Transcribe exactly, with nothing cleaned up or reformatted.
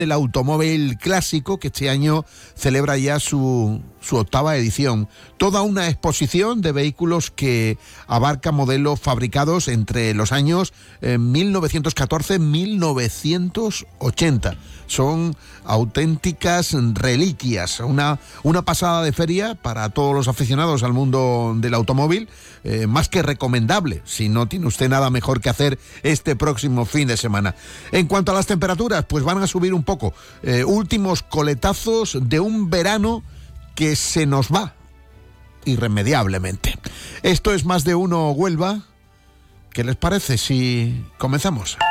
el automóvil clásico, que este año celebra ya su, su octava edición. Toda una exposición de vehículos que abarca modelos fabricados entre los años eh, mil novecientos catorce y mil novecientos ochenta. Son auténticas reliquias, una, una pasada de feria para todos los aficionados al mundo del automóvil, eh, más que recomendable, si no tiene usted nada mejor que hacer este próximo fin de semana. En cuanto a las temperaturas, pues van a subir un poco. Eh, últimos coletazos de un verano que se nos va irremediablemente. Esto es Más de Uno Huelva. ¿Qué les parece si comenzamos?